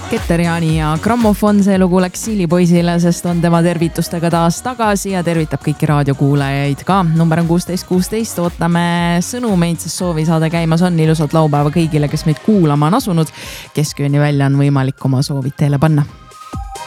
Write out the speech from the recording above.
Keter-Jaani ja Grammofon, see lugu läks Siilipoisile, sest on tema tervitustega taas tagasi ja tervitab kõiki raadiokuulajaid ka. Number on 1616, ootame sõnumeid, sest soovi saada käimas on. Ilusat laupäeva kõigile, kes meid kuulama on asunud. Keskööni välja on võimalik oma soovid teile panna.